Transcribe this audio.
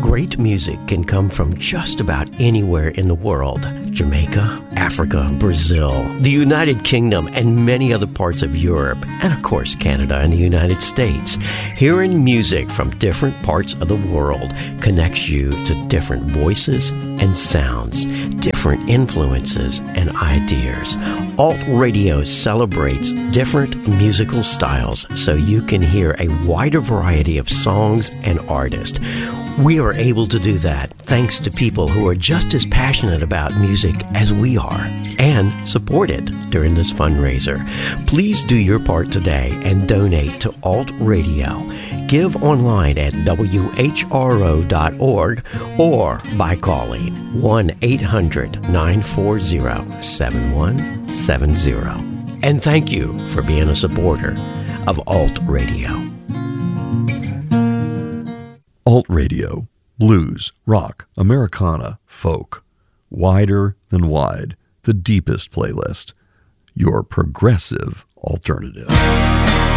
Great music can come from just about anywhere in the world. Jamaica, Africa, Brazil, the United Kingdom, and many other parts of Europe, and of course Canada and the United States. Hearing music from different parts of the world connects you to different voices and sounds, different influences and ideas. Alt Radio celebrates different musical styles so you can hear a wider variety of songs and artists. We are able to do that thanks to people who are just as passionate about music as we are and support it during this fundraiser. Please do your part today and donate to Alt Radio. Give online at whro.org or by calling 1-800-940-7170. And thank you for being a supporter of Alt Radio. Alt Radio, blues, rock, Americana, folk. Wider than wide, the deepest playlist. Your progressive alternative.